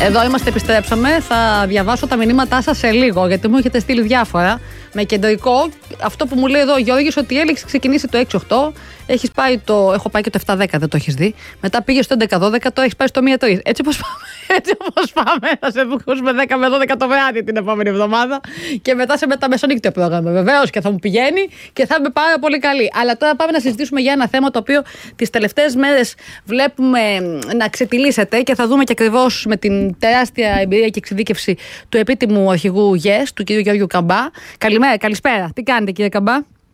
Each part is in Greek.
Εδώ είμαστε, επιστρέψαμε. Θα διαβάσω τα μηνύματά σας σε λίγο, γιατί μου έχετε στείλει διάφορα. Με κεντρικό, αυτό που μου λέει εδώ ο Γιώργης, ότι έχει ξεκινήσει το 6-8. Έχω πάει και το 7-10, δεν το έχεις δει. Μετά πήγε στο 11-12, το έχεις πάει στο 1-3. Έτσι όπως πάμε, θα σε ακούσουμε 10 με 12 το βράδυ την επόμενη εβδομάδα. Και μετά σε μεταμεσονύκτιο πρόγραμμα. Βεβαίως και θα μου πηγαίνει και θα είμαι πάρα πολύ καλή. Αλλά τώρα πάμε να συζητήσουμε για ένα θέμα το οποίο τις τελευταίες μέρες βλέπουμε να ξετυλίσσεται και θα δούμε και ακριβώς με την τεράστια εμπειρία και εξειδίκευση του επίτιμου αρχηγού ΓΕΣ, του κ. Γιώργου Καμπά. Καλησπέρα. Τι κάνετε, κύριε Καμπά?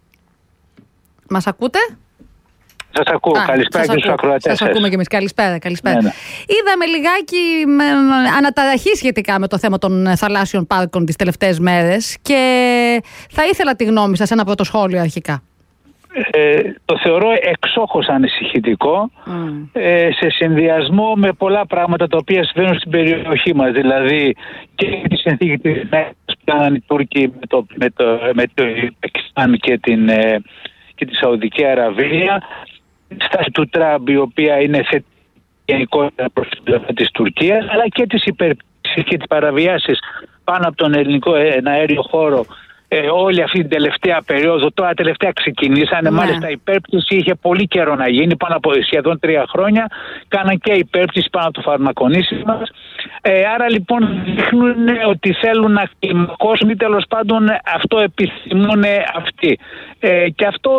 Μας ακούτε? Σας ακούω. Καλησπέρα και στους ακροατές. Σας ακούμε και εμείς. Καλησπέρα. Ναι. Είδαμε λιγάκι αναταραχή σχετικά με το θέμα των θαλάσσιων πάρκων τις τελευταίες μέρες και θα ήθελα τη γνώμη σας, ένα πρώτο σχόλιο αρχικά. Το θεωρώ εξόχως ανησυχητικό σε συνδυασμό με πολλά πράγματα τα οποία συμβαίνουν στην περιοχή μας. Δηλαδή και τη συνθήκη της ΜΕΚ που κάνανε οι Τούρκοι με το Πακιστάν και τη Σαουδική Αραβία, η στάση του Τραμπ, η οποία είναι θετική γενικότερα προς της Τουρκίας, αλλά και τις υπερπτήσεις και τις παραβιάσεις πάνω από τον ελληνικό αέριο χώρο όλη αυτή την τελευταία περίοδο. Τώρα τελευταία ξεκινήσανε. Μάλιστα η υπέρπτυση είχε πολύ καιρό να γίνει, πάνω από σχεδόν 3 χρόνια. Κάναν και υπέρπτυση πάνω από το φαρμακονήσι μας. Άρα λοιπόν δείχνουν ότι θέλουν να κλιμακώσουν ή τέλος πάντων αυτό επιθυμούν αυτοί. Και αυτό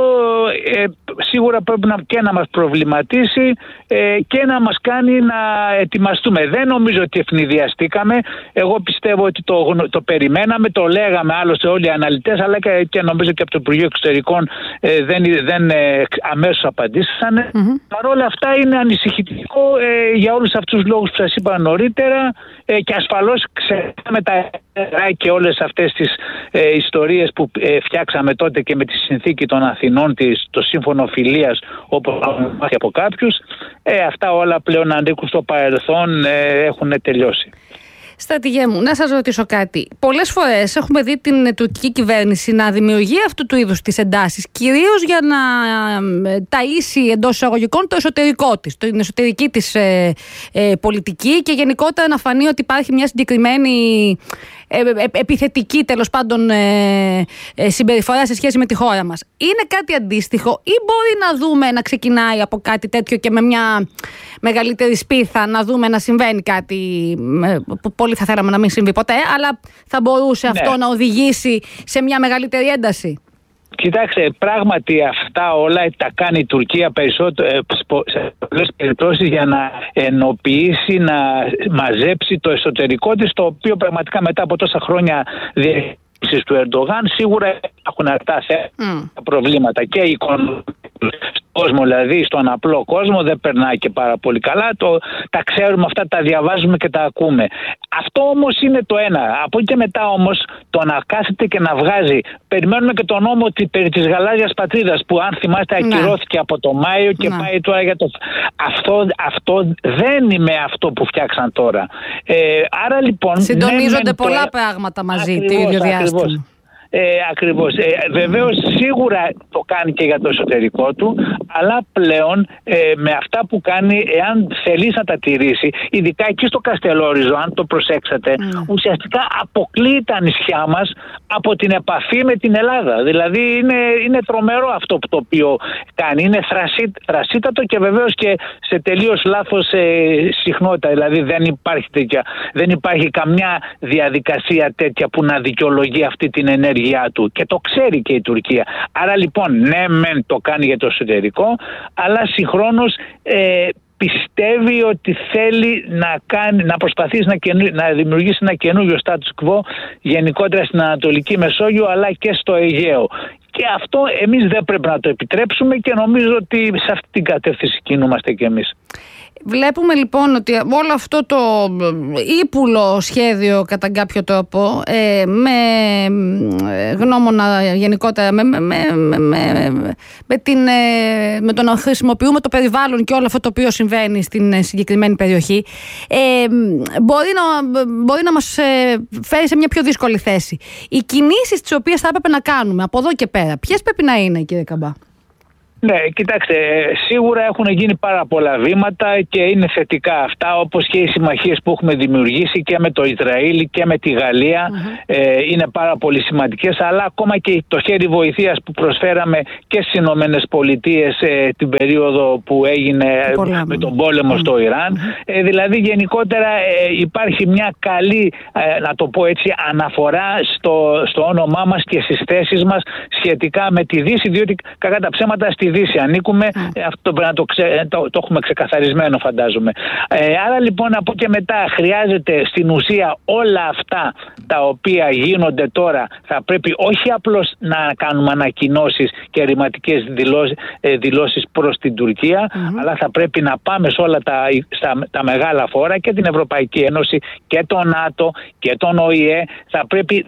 σίγουρα πρέπει να μας προβληματίσει και να μας κάνει να ετοιμαστούμε. Δεν νομίζω ότι ευνηδιαστήκαμε. Εγώ πιστεύω ότι το περιμέναμε, το λέγαμε άλλωστε όλοι οι αναλυτές, αλλά και νομίζω και από το Υπουργείο Εξωτερικών δεν αμέσως απαντήσανε. Παρ' όλα αυτά είναι ανησυχητικό για όλους αυτούς τους λόγους που σας είπα νωρίτερα και ασφαλώς ξέρουμε τα και όλες αυτές τις ιστορίες που φτιάξαμε τότε και με τη συνθήκη των Αθηνών, το σύμφωνο φιλίας, όπως μάθει από κάποιους. Αυτά όλα πλέον ανήκουν στο παρελθόν, έχουν τελειώσει. Στρατηγέ μου, να σας ρωτήσω κάτι. Πολλές φορές έχουμε δει την τουρκική κυβέρνηση να δημιουργεί αυτού του είδους τις εντάσεις, κυρίως για να ταΐσει εντός εισαγωγικών το εσωτερικό της, την εσωτερική της πολιτική και γενικότερα να φανεί ότι υπάρχει μια συγκεκριμένη επιθετική τέλος πάντων συμπεριφορά σε σχέση με τη χώρα μας. Είναι κάτι αντίστοιχο ή μπορεί να δούμε να ξεκινάει από κάτι τέτοιο και με μια μεγαλύτερη σπίθα να δούμε να συμβαίνει κάτι που πολύ θα θέλαμε να μην συμβεί ποτέ, αλλά θα μπορούσε αυτό να οδηγήσει σε μια μεγαλύτερη ένταση? Κοιτάξτε, πράγματι αυτά όλα τα κάνει η Τουρκία σε πολλές περιπτώσεις για να ενοποιήσει, να μαζέψει το εσωτερικό της, το οποίο πραγματικά μετά από τόσα χρόνια διαχείρισης του Ερντογάν σίγουρα έχουν αρτάσει προβλήματα και η οικονομία κόσμο, δηλαδή στον απλό κόσμο δεν περνάει και πάρα πολύ καλά. Τα ξέρουμε αυτά, τα διαβάζουμε και τα ακούμε. Αυτό όμως είναι το ένα. Από εκεί και μετά όμως το να κάθεται και να βγάζει. Περιμένουμε και τον νόμο περί της γαλάζιας πατρίδας που αν θυμάστε ακυρώθηκε από το Μάιο και πάει τώρα για το... Αυτό δεν είναι αυτό που φτιάξαν τώρα. Άρα λοιπόν... Συντονίζονται πολλά πράγματα μαζί το ίδιο διάστημα. Ακριβώς. Βεβαίως σίγουρα το κάνει και για το εσωτερικό του, αλλά πλέον με αυτά που κάνει, εάν θελήσει να τα τηρήσει, ειδικά εκεί στο Καστελόριζο, αν το προσέξατε, ουσιαστικά αποκλείει τα νησιά μας από την επαφή με την Ελλάδα. Δηλαδή είναι τρομερό αυτό το οποίο κάνει. Είναι θρασίτατο και βεβαίως και σε τελείως λάθος συχνότητα. Δηλαδή δεν υπάρχει καμιά διαδικασία τέτοια που να δικαιολογεί αυτή την ενέργεια του και το ξέρει και η Τουρκία. Άρα λοιπόν ναι μεν το κάνει για το εσωτερικό, αλλά συγχρόνως πιστεύει ότι θέλει να προσπαθήσει να δημιουργήσει ένα καινούριο status quo γενικότερα στην Ανατολική Μεσόγειο αλλά και στο Αιγαίο. Και αυτό εμείς δεν πρέπει να το επιτρέψουμε και νομίζω ότι σε αυτή την κατεύθυνση κινούμαστε κι εμείς. Βλέπουμε λοιπόν ότι όλο αυτό το ύπουλο σχέδιο κατά κάποιο τρόπο με γνώμονα γενικότερα με το να χρησιμοποιούμε το περιβάλλον και όλο αυτό το οποίο συμβαίνει στην συγκεκριμένη περιοχή μπορεί να μας φέρει σε μια πιο δύσκολη θέση. Οι κινήσεις τις οποίες θα έπρεπε να κάνουμε από εδώ και πέρα, ποιες πρέπει να είναι, κύριε Καμπά? Ναι, κοιτάξτε, σίγουρα έχουν γίνει πάρα πολλά βήματα και είναι θετικά αυτά, όπως και οι συμμαχίες που έχουμε δημιουργήσει και με το Ισραήλ και με τη Γαλλία είναι πάρα πολύ σημαντικές, αλλά ακόμα και το χέρι βοηθείας που προσφέραμε και στις Ηνωμένες Πολιτείες την περίοδο που έγινε με τον πόλεμο στο Ιράν. Δηλαδή γενικότερα υπάρχει μια καλή, να το πω έτσι, αναφορά στο όνομά μας και στις θέσεις μας σχετικά με τη Δύση, διότι κακά τα ψέματα στη Δύση ανήκουμε, αυτό πρέπει να το έχουμε ξεκαθαρισμένο, φαντάζομαι. Άρα λοιπόν από και μετά χρειάζεται στην ουσία όλα αυτά τα οποία γίνονται τώρα, θα πρέπει όχι απλώς να κάνουμε ανακοινώσεις και ρηματικές δηλώσεις προς την Τουρκία, αλλά θα πρέπει να πάμε σε όλα τα μεγάλα φόρα και την Ευρωπαϊκή Ένωση και το ΝΑΤΟ και τον ΟΗΕ. Θα πρέπει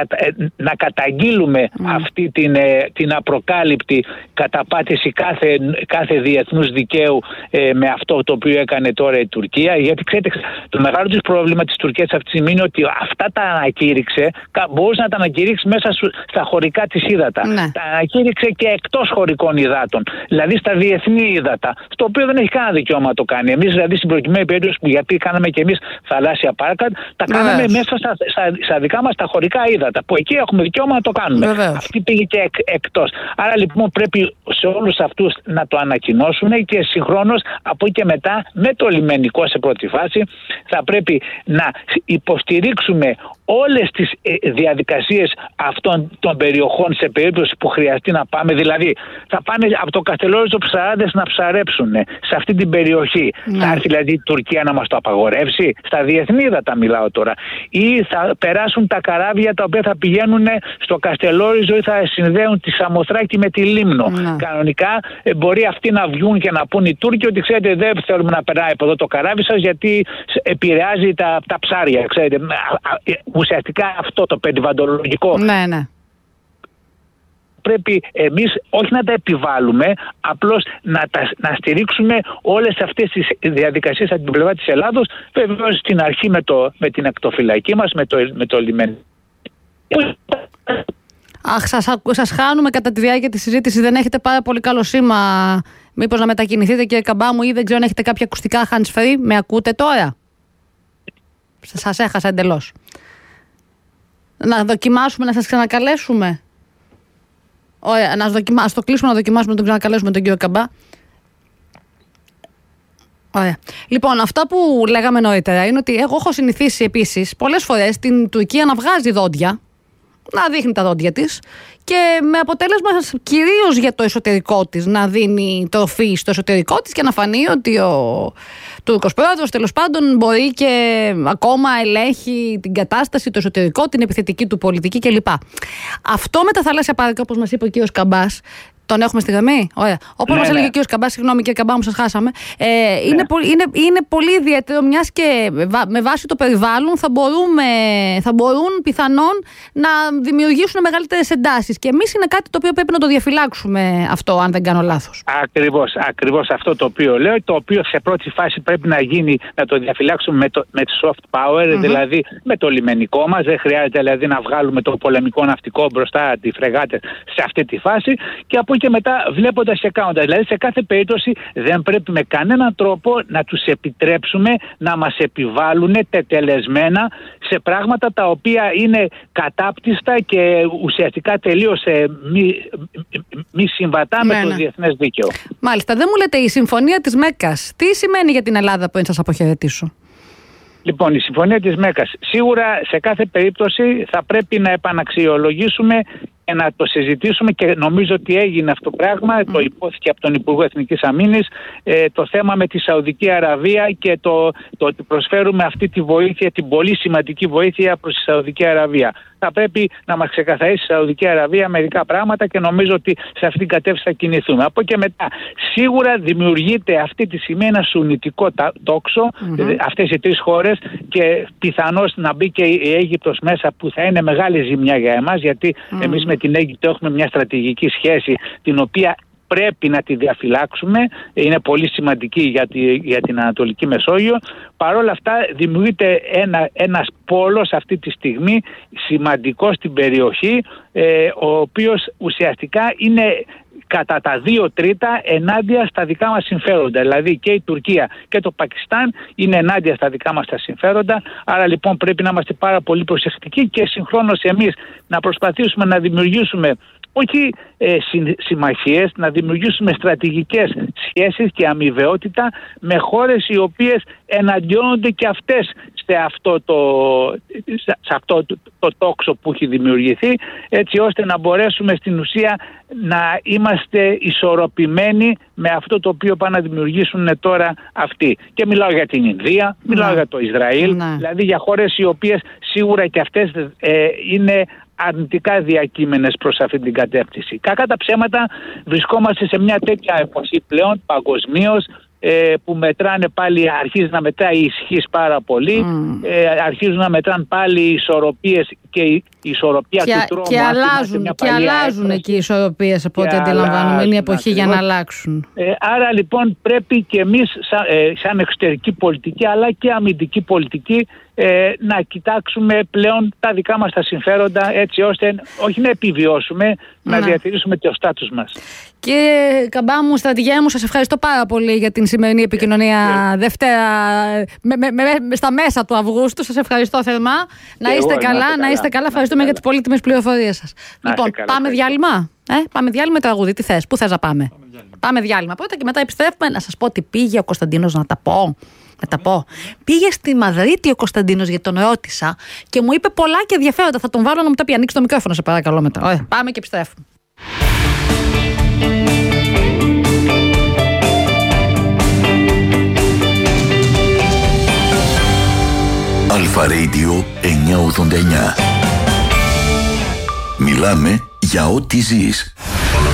να καταγγείλουμε αυτή την απροκάλυπτη καταπάτηση κάθε διεθνούς δικαίου με αυτό το οποίο έκανε τώρα η Τουρκία. Γιατί ξέρετε, το μεγάλο της πρόβλημα της Τουρκίας αυτή τη στιγμή είναι ότι αυτά τα ανακήρυξε, μπορούσε να τα ανακηρύξει μέσα στα χωρικά της ύδατα. Ναι. Τα ανακήρυξε και εκτός χωρικών υδάτων, δηλαδή στα διεθνή ύδατα, στο οποίο δεν έχει κανένα δικαίωμα να το κάνει. Εμείς δηλαδή στην προκειμένη περίπτωση που γιατί κάναμε και εμείς θαλάσσια πάρκα, τα κάναμε μέσα στα δικά μας τα χωρικά ύδατα, που εκεί έχουμε δικαίωμα να το κάνουμε. Αυτή πήγε και εκτός. Άρα λοιπόν πρέπει σε όλους αυτούς να το ανακοινώσουν και συγχρόνως από εκεί και μετά με το λιμενικό σε πρώτη φάση θα πρέπει να υποστηρίξουμε όλες τις διαδικασίες αυτών των περιοχών σε περίπτωση που χρειαστεί να πάμε. Δηλαδή θα πάνε από το Καστελόριζο ψαράδες να ψαρέψουν σε αυτή την περιοχή. Θα έρθει δηλαδή η Τουρκία να μας το απαγορεύσει? Στα διεθνή ύδατα μιλάω τώρα. Ή θα περάσουν τα καράβια τα οποία θα πηγαίνουν στο Καστελόριζο ή θα συνδέουν τη Σαμοθράκη με τη Λίμνο. Κανονικά μπορεί αυτοί να βγουν και να πούν οι Τούρκοι ότι ξέρετε δεν θέλουμε να περάει από εδώ το καράβι σας γιατί επηρεάζει τα ψάρια. Ξέρετε, ουσιαστικά αυτό το περιβαλλοντολογικό. Ναι. Πρέπει εμείς όχι να τα επιβάλλουμε, απλώς να στηρίξουμε όλες αυτές τις διαδικασίες από την πλευρά της Ελλάδος, βεβαίως στην αρχή με την ακτοφυλακή μας, με το λιμένι. Αχ, σας χάνουμε κατά τη διάρκεια της συζήτησης, δεν έχετε πάρα πολύ καλό σήμα. Μήπως να μετακινηθείτε κύριε Καμπάμου ή δεν ξέρω αν έχετε κάποια ακουστικά hands free, με ακούτε τώρα? Σας έχασα εντελώς. Να δοκιμάσουμε να σας ξανακαλέσουμε. Ωραία, ας το κλείσουμε, να δοκιμάσουμε να τον ξανακαλέσουμε τον κύριο Καμπά. Ωραία. Λοιπόν, αυτά που λέγαμε νωρίτερα είναι ότι εγώ έχω συνηθίσει επίσης πολλές φορές την Τουρκία να βγάζει δόντια, να δείχνει τα δόντια της και με αποτέλεσμα κυρίως για το εσωτερικό της να δίνει τροφή στο εσωτερικό της και να φανεί ότι ο Τούρκος πρόεδρος τέλος πάντων μπορεί και ακόμα ελέγχει την κατάσταση, το εσωτερικό, την επιθετική του πολιτική κλπ. Αυτό με τα θαλάσσια πάρκα, όπως μας είπε ο κύριος Καμπάς, τον έχουμε στη γραμμή? Ωραία. Όπως μας έλεγε ο κύριος Καμπάς, συγγνώμη κύριε Καμπά μου, σας χάσαμε. Είναι πολύ ιδιαίτερο, μιας και με βάση το περιβάλλον θα μπορούν πιθανόν να δημιουργήσουν μεγαλύτερες εντάσεις. Και εμείς είναι κάτι το οποίο πρέπει να το διαφυλάξουμε αυτό, αν δεν κάνω λάθος. Ακριβώς αυτό το οποίο λέω, το οποίο σε πρώτη φάση πρέπει να γίνει, να το διαφυλάξουμε με τη soft power, δηλαδή με το λιμενικό μας. Δεν χρειάζεται δηλαδή να βγάλουμε το πολεμικό ναυτικό μπροστά, τη φρεγάτε σε αυτή τη φάση. Και από και μετά βλέποντας και κάνοντας. Δηλαδή σε κάθε περίπτωση δεν πρέπει με κανέναν τρόπο να τους επιτρέψουμε να μας επιβάλλουν τετελεσμένα σε πράγματα τα οποία είναι κατάπτυστα και ουσιαστικά τελείως μη συμβατά με το διεθνές δίκαιο. Μάλιστα. Δεν μου λέτε η Συμφωνία της Μέκκας. Τι σημαίνει για την Ελλάδα πριν σας αποχαιρετήσω? Λοιπόν, η Συμφωνία της Μέκκας σίγουρα σε κάθε περίπτωση θα πρέπει να επαναξιολογήσουμε και να το συζητήσουμε και νομίζω ότι έγινε αυτό το πράγμα, το υπόθηκε από τον Υπουργό Εθνικής Αμήνης, το θέμα με τη Σαουδική Αραβία και το ότι προσφέρουμε αυτή τη βοήθεια, την πολύ σημαντική βοήθεια προς τη Σαουδική Αραβία. Θα πρέπει να μας ξεκαθαρίσει η Σαουδική Αραβία μερικά πράγματα και νομίζω ότι σε αυτή την κατεύθυνση θα κινηθούμε. Από και μετά, σίγουρα δημιουργείται αυτή τη στιγμή ένα σουνιτικό τόξο, αυτές οι τρεις χώρες, και πιθανώς να μπει και η Αίγυπτος μέσα, που θα είναι μεγάλη ζημιά για εμάς, γιατί εμείς με την Αίγυπτο έχουμε μια στρατηγική σχέση την οποία πρέπει να τη διαφυλάξουμε, είναι πολύ σημαντική για την Ανατολική Μεσόγειο. Παρ' όλα αυτά δημιουργείται ένας πόλος αυτή τη στιγμή, σημαντικός στην περιοχή, ο οποίος ουσιαστικά είναι κατά τα 2/3 ενάντια στα δικά μας συμφέροντα. Δηλαδή και η Τουρκία και το Πακιστάν είναι ενάντια στα δικά μας τα συμφέροντα. Άρα λοιπόν πρέπει να είμαστε πάρα πολύ προσεκτικοί και συγχρόνως εμείς να προσπαθήσουμε να δημιουργήσουμε όχι συμμαχίες, να δημιουργήσουμε στρατηγικές σχέσεις και αμοιβαιότητα με χώρες οι οποίες εναντιώνονται και αυτές σε αυτό το τόξο που έχει δημιουργηθεί, έτσι ώστε να μπορέσουμε στην ουσία να είμαστε ισορροπημένοι με αυτό το οποίο πάνε να δημιουργήσουν τώρα αυτοί. Και μιλάω για την Ινδία, μιλάω για το Ισραήλ, δηλαδή για χώρες οι οποίες σίγουρα και αυτές είναι αρνητικά διακείμενες προς αυτή την κατεύθυνση. Κακά τα ψέματα, βρισκόμαστε σε μια τέτοια εποχή πλέον παγκοσμίως, που μετράνε πάλι, αρχίζει να μετράει η ισχύς πάρα πολύ, αρχίζουν να μετράνε πάλι οι ισορροπίες και η ισορροπία του τρόμου. Και αλλάζουν εκεί οι ισορροπίες από ό,τι αντιλαμβάνομαι. Είναι η εποχή για να αλλάξουν. Άρα λοιπόν πρέπει και εμείς σαν εξωτερική πολιτική αλλά και αμυντική πολιτική να κοιτάξουμε πλέον τα δικά μας τα συμφέροντα, έτσι ώστε όχι να επιβιώσουμε, να διατηρήσουμε το στάτους μας. Κύριε Καμπάμου, στρατηγέ μου, σας ευχαριστώ πάρα πολύ για την σημερινή επικοινωνία Δευτέρα, στα μέσα του Αυγούστου. Σας ευχαριστώ θερμά. Να είστε καλά, να είστε καλά. Ευχαριστούμε για τις πολύτιμες πληροφορίες σας. Λοιπόν, πάμε διάλειμμα. Πάμε διάλειμμα το αγούδι. Τι θες, πού θες να πάμε? Πάμε διάλειμμα πρώτα και μετά επιστρέφουμε να σας πω τι πήγε ο Κωνσταντίνος να τα πω. Πήγε στη Μαδρίτη ο Κωνσταντίνος, γιατί τον ρώτησα και μου είπε πολλά και ενδιαφέροντα. Θα τον βάλω να μου τα πει. Ανοίξει το μικρόφωνο, σε παρακαλώ μετά. Ωραία, πάμε και επιστρέφουμε. Αλφα Radio 989. Μιλάμε για ό,τι ζεις.